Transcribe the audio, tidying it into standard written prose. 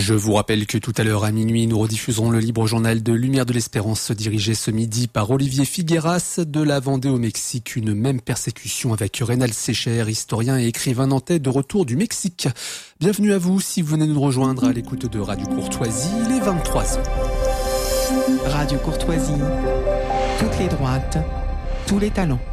Je vous rappelle que tout à l'heure à minuit, nous rediffuserons le libre journal de Lumière de l'Espérance, dirigé ce midi par Olivier Figueras de la Vendée au Mexique. Une même persécution avec Reynald Secher, historien et écrivain nantais de retour du Mexique. Bienvenue à vous si vous venez nous rejoindre à l'écoute de Radio Courtoisie, il est 23h. Radio Courtoisie, toutes les droites, tous les talents.